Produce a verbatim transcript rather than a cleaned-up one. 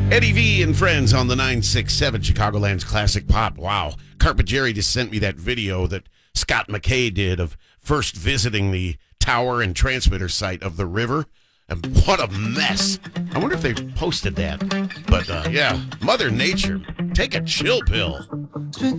Eddie V and friends on the nine six seven Chicagoland's Classic Pop. Wow. Carpet Jerry just sent me that video that Scott McKay did of first visiting the tower and transmitter site of the river. And what a mess. I wonder if they posted that. But, uh, yeah, Mother Nature, take a chill pill.